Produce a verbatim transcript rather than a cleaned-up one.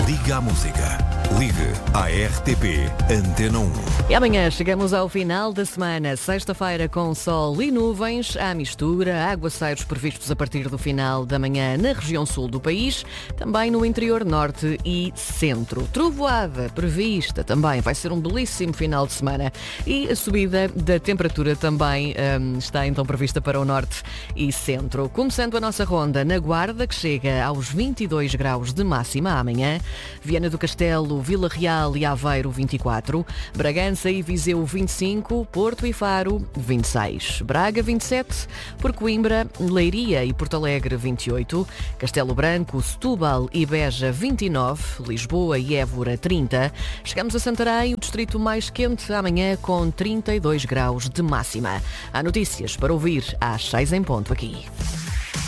Liga à música. Ligue à R T P Antena um. E amanhã chegamos ao final da semana, sexta-feira com sol e nuvens, à mistura, aguaceiros previstos a partir do final da manhã na região sul do país, também no interior norte e centro. Trovoada prevista também, vai ser um belíssimo final de semana e a subida da temperatura também hum, está então prevista para o norte e centro. Começando a nossa ronda na Guarda, que chega aos vinte e dois graus de máxima amanhã, Viana do Castelo, Vila Real e Aveiro vinte e quatro, Bragança e Viseu vinte e cinco, Porto e Faro vinte e seis, Braga vinte e sete, por Coimbra, Leiria e Porto Alegre vinte e oito, Castelo Branco, Setúbal e Beja vinte e nove, Lisboa e Évora trinta, chegamos a Santarém, o distrito mais quente, amanhã com trinta e dois graus de máxima. Há notícias para ouvir às seis em ponto aqui.